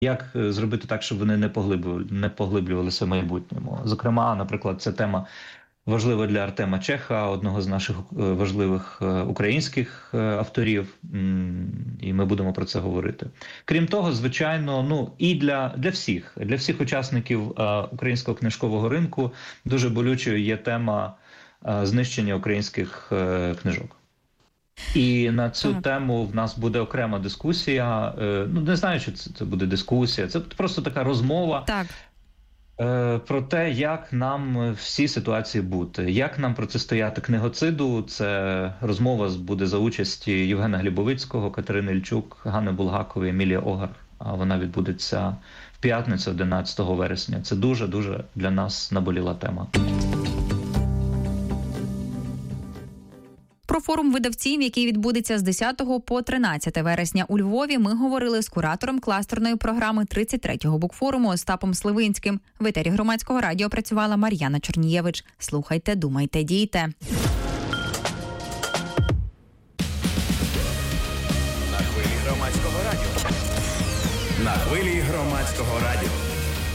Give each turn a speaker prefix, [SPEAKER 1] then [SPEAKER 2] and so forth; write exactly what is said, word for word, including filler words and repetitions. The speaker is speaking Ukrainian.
[SPEAKER 1] як зробити так, щоб вони не поглиблювали, не поглиблювалися в майбутньому. Зокрема, наприклад, це тема важлива для Артема Чеха, одного з наших важливих українських авторів, і ми будемо про це говорити. Крім того, звичайно, ну і для, для всіх, для всіх учасників українського книжкового ринку дуже болючою є тема знищення українських книжок. І на цю так. тему в нас буде окрема дискусія. Ну, не знаю, чи це буде дискусія, це просто така розмова.
[SPEAKER 2] Так.
[SPEAKER 1] Про те, як нам в цій ситуації бути, як нам протистояти книгоциду. Це розмова буде за участі Євгена Глібовицького, Катерини Ільчук, Ганни Булгакової, Емілії Огар. А вона відбудеться в п'ятницю, одинадцятого вересня. Це дуже-дуже для нас наболіла тема.
[SPEAKER 2] Про форум видавців, який відбудеться з десятого по тринадцяте вересня у Львові, ми говорили з куратором кластерної програми тридцять третього букфоруму Остапом Сливинським. В етері Громадського радіо працювала Мар'яна Чорнієвич. Слухайте, думайте, дійте.
[SPEAKER 3] На хвилі Громадського радіо. На хвилі Громадського радіо.